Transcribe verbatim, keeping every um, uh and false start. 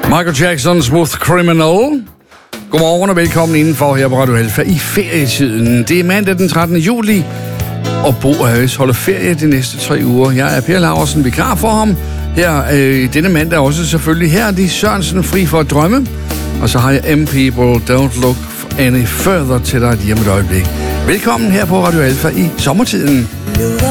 Michael Jackson, Smooth Criminal. Godmorgen og velkommen indenfor her på Radio Alfa i ferietiden. Det er mandag den trettende juli, og Bo Harris holder ferie de næste tre uger. Jeg er Per Laursen, vikar for ham. Her øh, denne mandag også selvfølgelig. Her er de Sørensen fri for at drømme. Og så har jeg M People Don't Look Any Further til dig lige om et øjeblik. Velkommen her på Radio Alfa i sommertiden.